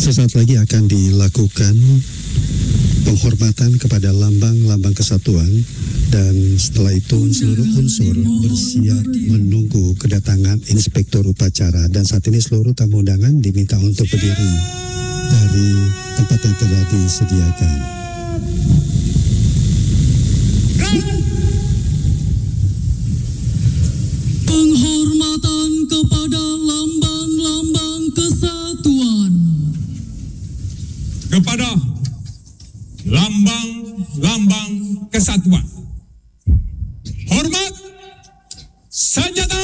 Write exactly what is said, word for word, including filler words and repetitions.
Sesaat lagi akan dilakukan penghormatan kepada lambang-lambang kesatuan, dan setelah itu seluruh unsur bersiap menunggu kedatangan inspektur upacara. Dan saat ini seluruh tamu undangan diminta untuk berdiri dari tempat yang telah disediakan. Penghormatan kepada lambang-lambang kesatuan. Kepada lambang-lambang kesatuan. Hormat senjata.